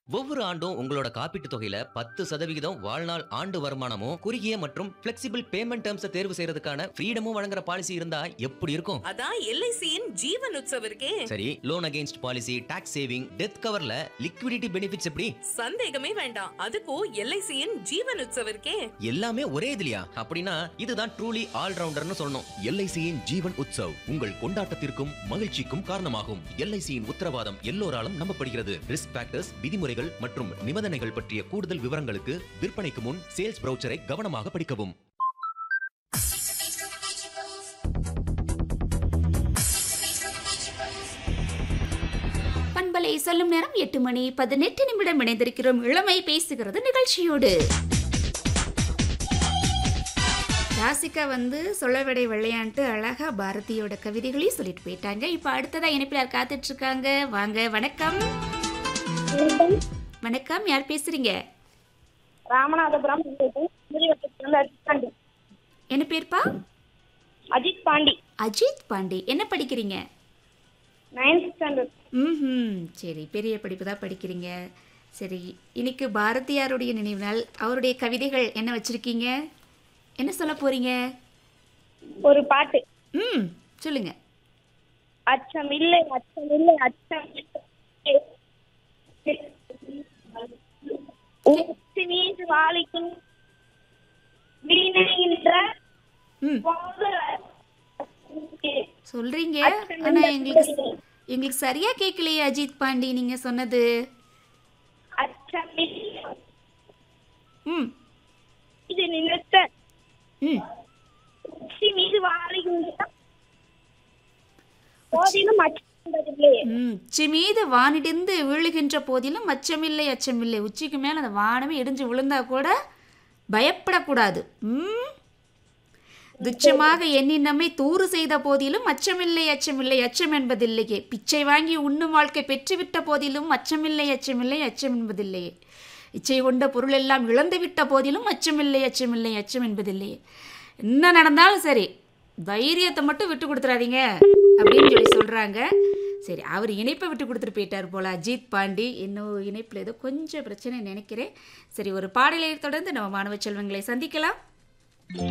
ஒவ்வொரு ஆண்டும் உங்களோட காப்பீட்டு தொகையில 10% வாழ்நாள் ஆண்டு வருமானமும் குறுகிய மற்றும் பிளெக்சிபிள் பேமெண்ட் டேர்ம்ஸை தேர்வு செய்யறதுக்கான ஃப்ரீடமும் வழங்குற பாலிசி இருந்தா எப்படி இருக்கும்? அதான் எல்ஐசியின் ஜீவன் உற்சவ் இருக்கே. சரி, loan against policy, tax saving, death கவர்ல லிக்விடிட்டி பெனிஃபிட்ஸ் எப்படி? சந்தேகமே வேண்டாம், அதுக்கும் எல்ஐசியின் ஜீவன் உற்சவ் இருக்கே. எல்லாமே ஒரே இதுலயா? அப்படின்னா இதுதான் ட்ரூலி ஆல்ரவுண்டர்னு சொல்லணும். எல்ஐசியின் ஜீவன் உற்சவ் உங்கள் கொண்டாட்டத்திற்கும் மகிழ்ச்சிக்கும் காரணமாகும். எல்ஐசியின் உத்தரவாதம் எல்லோராலும் நம்பப்படுகிறது. ரிஸ்க் ஃபேக்டர்ஸ், விதிமுறைகள் மற்றும் நிபந்தனைகள் பற்றிய கூடுதல் விவரங்களுக்கு விற்பனைக்கு முன் சேல்ஸ் ப்ரௌச்சரை கவனமாக படிக்கவும். பண்பலை சொல்லும் நேரம் 8:18 இணைந்திருக்கிறோம் இளமை பேசுகிறது நிகழ்ச்சியோடு. ராசிகா சொல்லவிடை விளையாண்டு அழகா பாரதியோட கவிதைகளையும் சொல்லிட்டு போயிட்டாங்க. இப்ப அடுத்ததா இணைப்பில் காத்துட்டு இருக்காங்க. வாங்க, வணக்கம். வணக்கம், யார் பேசுறீங்க? ராமநாதபுரம். என்ன பேர்ப்பா? அஜித் பாண்டி. அஜித் பாண்டி. என்ன படிக்கிறீங்க? 9th standard. சரி, பெரிய படிப்பு தான் படிக்கிறீங்க. சரி, இன்னைக்கு பாரதியாருடைய நினைவு நாள். அவருடைய கவிதைகள் என்ன வச்சிருக்கீங்க? என்ன சொல்ல போறீங்க? ஒரு பாட்டு. சொல்லுங்க. அச்சமில்லை அச்சமில்லை அச்சம் மீது வாழிக்கும் வீணைகின்ற சொல்றீங்க, ஆனா எங்களுக்கு சரியா கேட்கலையே அஜித் பாண்டி நீங்க சொன்னது. இது நினைத்த மீது வாழுகின்ற போதிலும் உச்சி மீது வானிடிந்து விழுகின்ற போதிலும் அச்சமில்லை அச்சமில்லை. உச்சிக்கு மேல அந்த வானமே இடிஞ்சு விழுந்தா கூட பயப்படக்கூடாது. துச்சமாக எண்ணி நம்மை தூறு செய்த போதிலும் அச்சமில்லை அச்சமில்லை அச்சம் என்பதில்லையே. பிச்சை வாங்கி உண்ணும் வாழ்க்கை பெற்றுவிட்ட போதிலும் அச்சமில்லை அச்சமில்லை அச்சம் என்பதில்லையே. இச்சை கொண்ட பொருள் எல்லாம் இழந்துவிட்ட போதிலும் அச்சமில்லை அச்சமில்லை அச்சம் என்பதில்லையே. என்ன நடந்தாலும் சரி, தைரியத்தை மட்டும் விட்டு கொடுத்துறாதீங்க அப்படின்னு சொல்லி சொல்றாங்க. சரி, அவர் இணைப்பை விட்டு கொடுத்துட்டு போயிட்டார் போல அஜித் பாண்டி. இன்னும் இணைப்பில் ஏதோ கொஞ்சம் பிரச்சனை நினைக்கிறேன். சரி, ஒரு பாடலை தொடர்ந்து நம்ம மாணவ செல்வங்களை சந்திக்கலாம்.